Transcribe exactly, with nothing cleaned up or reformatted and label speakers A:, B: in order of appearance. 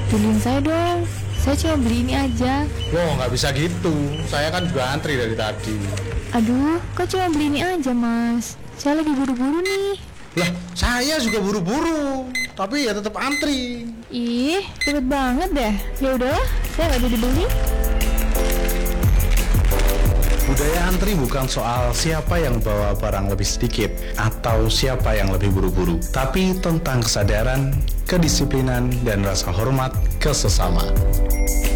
A: Tungguin saya dong. Saya cuma beli ini aja.
B: Loh, nggak bisa gitu. Saya kan juga antri dari tadi.
A: Aduh, kok cuma beli ini aja, Mas? Saya lagi buru-buru nih.
B: Lah, saya juga buru-buru. Tapi ya tetap antri.
A: Ih, cepet banget deh. Ya udahlah, saya nggak jadi beli.
C: Budaya antri bukan soal siapa yang bawa barang lebih sedikit atau siapa yang lebih buru-buru, tapi tentang kesadaran, kedisiplinan, dan rasa hormat ke sesama.